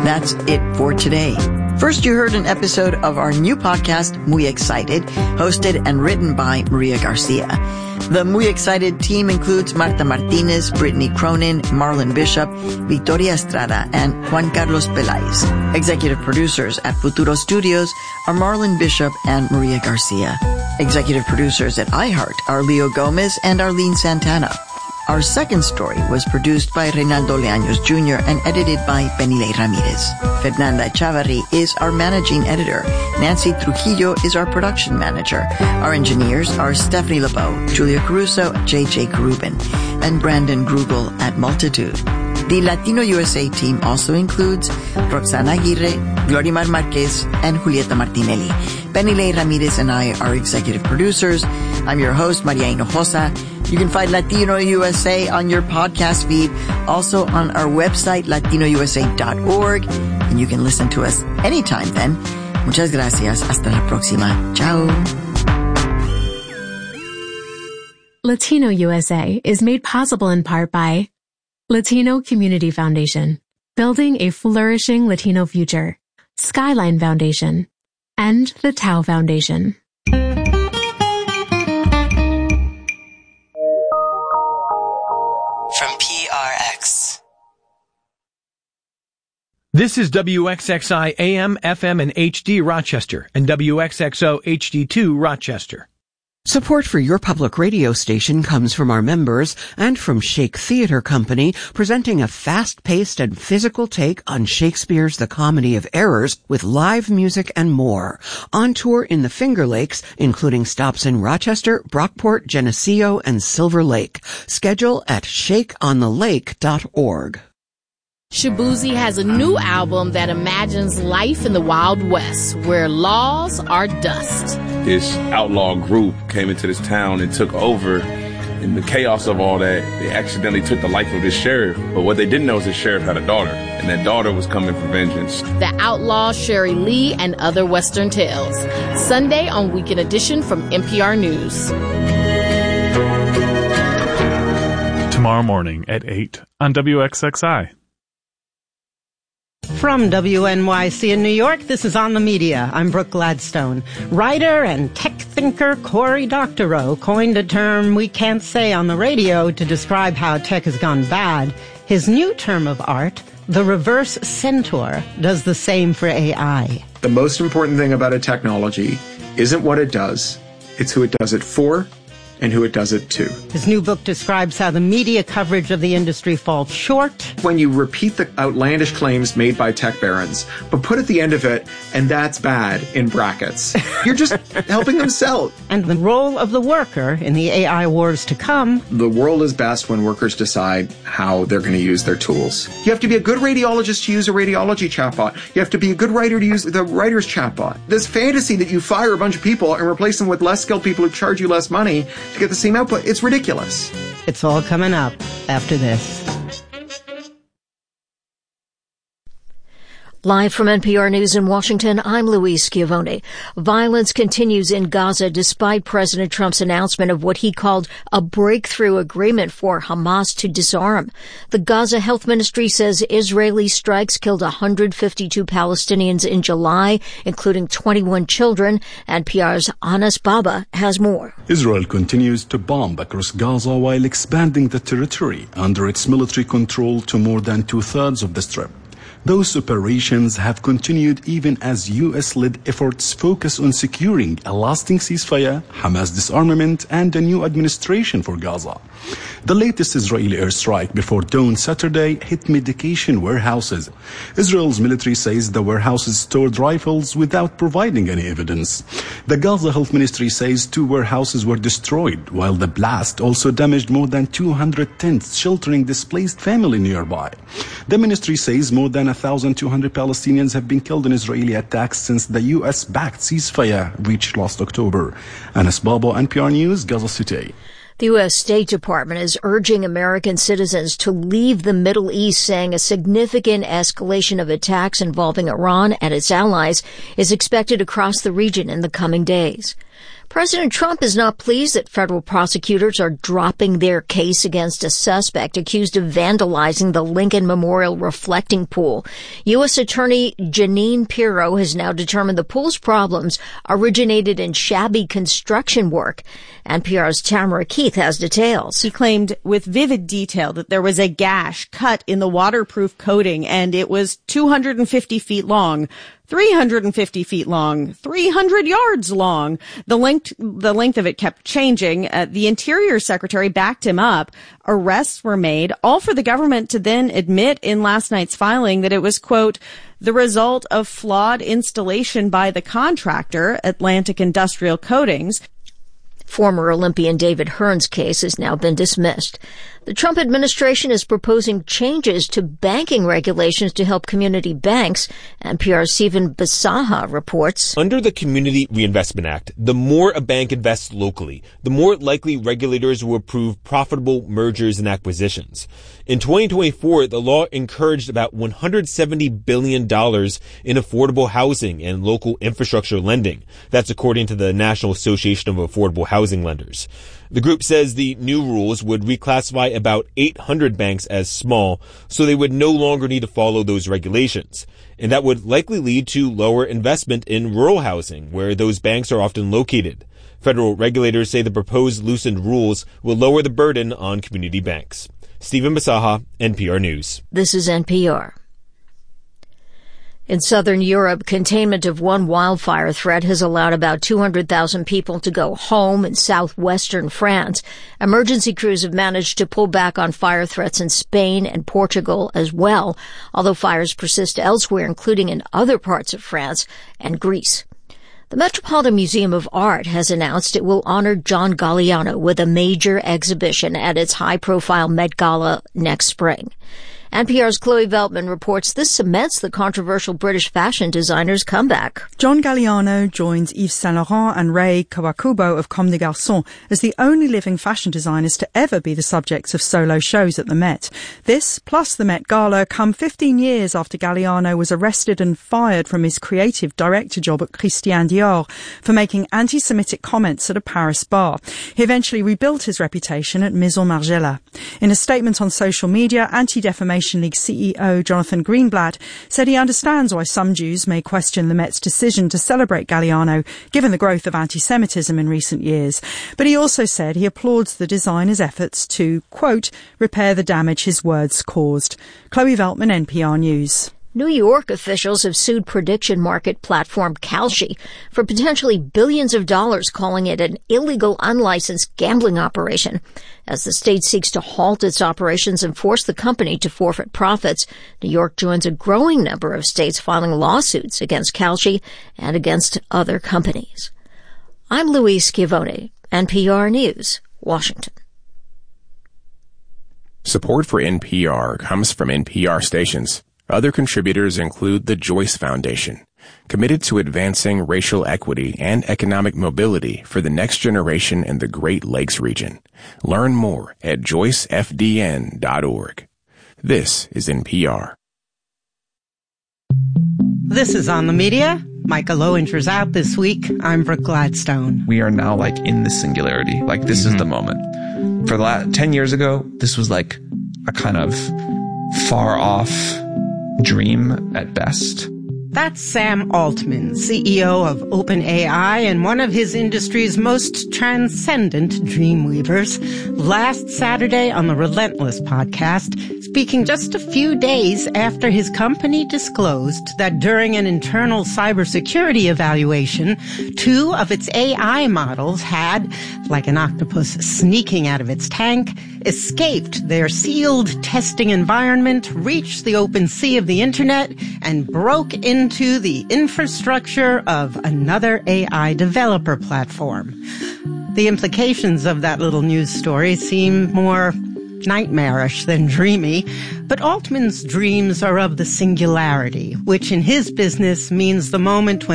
That's it for today. First, you heard an episode of our new podcast, Muy Excited, hosted and written by Maria Garcia. The Muy Excited team includes Marta Martinez, Brittany Cronin, Marlon Bishop, Victoria Estrada, and Juan Carlos Peláez. Executive producers at Futuro Studios are Marlon Bishop and Maria Garcia. Executive producers at iHeart are Leo Gomez and Arlene Santana. Our second story was produced by Reynaldo Leaños Jr. and edited by Penilei Ramirez. Fernanda Chavarri is our managing editor. Nancy Trujillo is our production manager. Our engineers are Stephanie LeBeau, Julia Caruso, J.J. Carubin, and Brandon Grugel at Multitude. The Latino USA team also includes Roxana Aguirre, Glorimar Marquez, and Julieta Martinelli. Penilei Ramirez and I are executive producers. I'm your host, Maria Hinojosa. You can find Latino USA on your podcast feed, also on our website, latinousa.org, and you can listen to us anytime then. Muchas gracias. Hasta la próxima. Ciao. Latino USA is made possible in part by Latino Community Foundation, building a flourishing Latino future, Skyline Foundation, and the Tao Foundation. From PRX. This is WXXI AM, FM, and HD Rochester, and WXXO HD2 Rochester. Support for your public radio station comes from our members and from Shake Theatre Company, presenting a fast-paced and physical take on Shakespeare's The Comedy of Errors with live music and more. On tour in the Finger Lakes, including stops in Rochester, Brockport, Geneseo, and Silver Lake. Schedule at shakeonthelake.org. Shabuzi has a new album that imagines life in the Wild West, where laws are dust. This outlaw group came into this town and took over. In the chaos of all that, they accidentally took the life of this sheriff. But what they didn't know is the sheriff had a daughter, and that daughter was coming for vengeance. The Outlaw, Sherry Lee, and Other Western Tales. Sunday on Weekend Edition from NPR News. Tomorrow morning at 8 on WXXI. From WNYC in New York, this is On the Media. I'm Brooke Gladstone. Writer and tech thinker Cory Doctorow coined a term we can't say on the radio to describe how tech has gone bad. His new term of art, the reverse centaur, does the same for AI. The most important thing about a technology isn't what it does, it's who it does it for and who it does it to. His new book describes how the media coverage of the industry falls short. When you repeat the outlandish claims made by tech barons, but put at the end of it, and that's bad, in brackets, you're just helping them sell. And the role of the worker in the AI wars to come. The world is best when workers decide how they're going to use their tools. You have to be a good radiologist to use a radiology chatbot. You have to be a good writer to use the writer's chatbot. This fantasy that you fire a bunch of people and replace them with less skilled people who charge you less money to get the same output, it's ridiculous. It's all coming up after this. Live from NPR News in Washington, I'm Louise Schiavone. Violence continues in Gaza despite President Trump's announcement of what he called a breakthrough agreement for Hamas to disarm. The Gaza Health Ministry says Israeli strikes killed 152 Palestinians in July, including 21 children. NPR's Anas Baba has more. Israel continues to bomb across Gaza while expanding the territory under its military control to more than two-thirds of the Strip. Those operations have continued even as U.S.-led efforts focus on securing a lasting ceasefire, Hamas disarmament, and a new administration for Gaza. The latest Israeli airstrike before dawn Saturday hit medication warehouses. Israel's military says the warehouses stored rifles without providing any evidence. The Gaza Health Ministry says 2 warehouses were destroyed, while the blast also damaged more than 200 tents sheltering displaced families nearby. The ministry says more than 1,200 Palestinians have been killed in Israeli attacks since the U.S.-backed ceasefire reached last October. Anas Baba, NPR News, Gaza City. The U.S. State Department is urging American citizens to leave the Middle East, saying a significant escalation of attacks involving Iran and its allies is expected across the region in the coming days. President Trump is not pleased that federal prosecutors are dropping their case against a suspect accused of vandalizing the Lincoln Memorial reflecting pool. U.S. Attorney Jeanine Pirro has now determined the pool's problems originated in shabby construction work. NPR's Tamara Keith has details. He claimed with vivid detail that there was a gash cut in the waterproof coating and it was 250 feet long. 350 feet long, 300 yards long. The length of it kept changing. The Interior Secretary backed him up. Arrests were made, all for the government to then admit in last night's filing that it was, quote, the result of flawed installation by the contractor, Atlantic Industrial Coatings. Former Olympian David Hearn's case has now been dismissed. The Trump administration is proposing changes to banking regulations to help community banks. NPR's Stephen Bisaha reports. Under the Community Reinvestment Act, the more a bank invests locally, the more likely regulators will approve profitable mergers and acquisitions. In 2024, the law encouraged about $170 billion in affordable housing and local infrastructure lending. That's according to the National Association of Affordable Housing Lenders. The group says the new rules would reclassify about 800 banks as small, so they would no longer need to follow those regulations. And that would likely lead to lower investment in rural housing, where those banks are often located. Federal regulators say the proposed loosened rules will lower the burden on community banks. Stephen Bisaha, NPR News. This is NPR. In southern Europe, containment of one wildfire threat has allowed about 200,000 people to go home in southwestern France. Emergency crews have managed to pull back on fire threats in Spain and Portugal as well, although fires persist elsewhere, including in other parts of France and Greece. The Metropolitan Museum of Art has announced it will honor John Galliano with a major exhibition at its high-profile Met Gala next spring. NPR's Chloe Veltman reports this cements the controversial British fashion designer's comeback. John Galliano joins Yves Saint Laurent and Rei Kawakubo of Comme des Garçons as the only living fashion designers to ever be the subjects of solo shows at the Met. This, plus the Met Gala, come 15 years after Galliano was arrested and fired from his creative director job at Christian Dior for making anti-Semitic comments at a Paris bar. He eventually rebuilt his reputation at Maison Margiela. In a statement on social media, Anti-Defamation League CEO Jonathan Greenblatt said he understands why some Jews may question the Met's decision to celebrate Galliano, given the growth of anti-Semitism in recent years. But he also said he applauds the designer's efforts to, quote, repair the damage his words caused. Chloe Veltman, NPR News. New York officials have sued prediction market platform Kalshi for potentially billions of dollars, calling it an illegal, unlicensed gambling operation. As the state seeks to halt its operations and force the company to forfeit profits, New York joins a growing number of states filing lawsuits against Kalshi and against other companies. I'm Louise Schiavone, NPR News, Washington. Support for NPR comes from NPR stations. Other contributors include the Joyce Foundation, committed to advancing racial equity and economic mobility for the next generation in the Great Lakes region. Learn more at joycefdn.org. This is NPR. This is On the Media. Micah Lowenger's out this week. I'm Brooke Gladstone. We are now in the singularity. This is the moment. For the last 10 years ago, this was a kind of far off dream at best. That's Sam Altman, CEO of OpenAI and one of his industry's most transcendent dreamweavers. Last Saturday on the Relentless podcast, speaking just a few days after his company disclosed that during an internal cybersecurity evaluation, 2 of its AI models had, like an octopus sneaking out of its tank, escaped their sealed testing environment, reached the open sea of the internet, and broke into the infrastructure of another AI developer platform. The implications of that little news story seem more nightmarish than dreamy, but Altman's dreams are of the singularity, which in his business means the moment when